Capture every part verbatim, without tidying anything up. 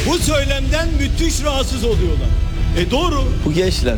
Bu söylemden müthiş rahatsız oluyorlar. E doğru. Bu gençler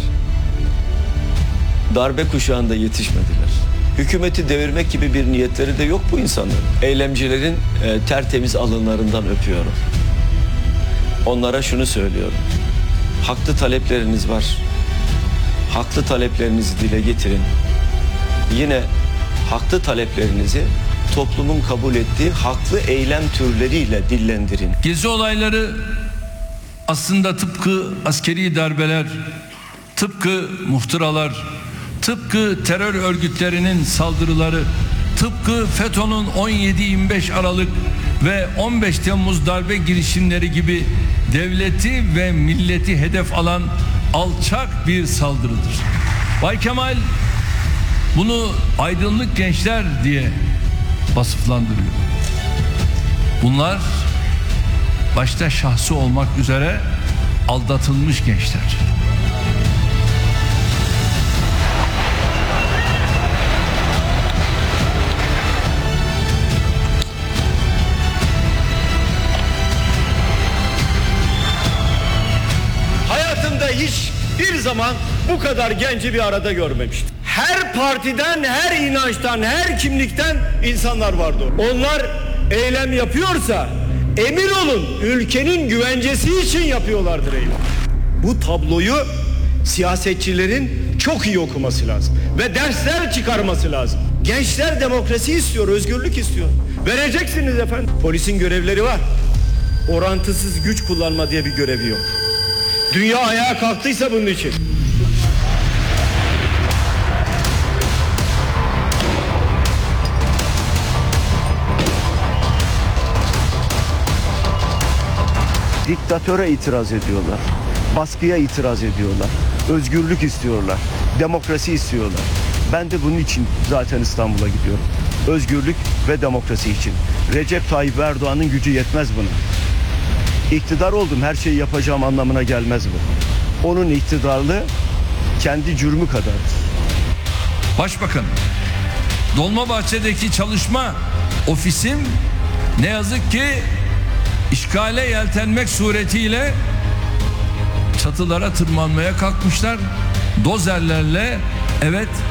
darbe kuşağında yetişmediler. Hükümeti devirmek gibi bir niyetleri de yok bu insanların. Eylemcilerin e, tertemiz alınlarından öpüyorum. Onlara şunu söylüyorum. Haklı talepleriniz var. Haklı taleplerinizi dile getirin. Yine haklı taleplerinizi toplumun kabul ettiği haklı eylem türleriyle dillendirin. Gezi olayları aslında tıpkı askeri darbeler, tıpkı muhtıralar, tıpkı terör örgütlerinin saldırıları, tıpkı FETÖ'nün on yedi yirmi beş Aralık ve on beş Temmuz darbe girişimleri gibi devleti ve milleti hedef alan alçak bir saldırıdır. Bay Kemal bunu aydınlık gençler diye vasıflandırıyor. Bunlar başta şahsı olmak üzere aldatılmış gençler. Hayatımda hiçbir zaman bu kadar genci bir arada görmemiştim. Her partiden, her inançtan, her kimlikten insanlar vardı. Onlar eylem yapıyorsa emin olun ülkenin güvencesi için yapıyorlardır eylem. Bu tabloyu siyasetçilerin çok iyi okuması lazım ve dersler çıkarması lazım. Gençler demokrasi istiyor, özgürlük istiyor. Vereceksiniz efendim. Polisin görevleri var. Orantısız güç kullanma diye bir görevi yok. Dünya ayağa kalktıysa bunun için. Diktatöre itiraz ediyorlar. Baskıya itiraz ediyorlar. Özgürlük istiyorlar. Demokrasi istiyorlar. Ben de bunun için zaten İstanbul'a gidiyorum. Özgürlük ve demokrasi için. Recep Tayyip Erdoğan'ın gücü yetmez buna. İktidar oldum, her şeyi yapacağım anlamına gelmez bu. Onun iktidarlı kendi cürmü kadardır. Başbakan, Dolmabahçe'deki çalışma ofisim ne yazık ki işgale yeltenmek suretiyle çatılara tırmanmaya kalkmışlar. Dozerlerle, evet,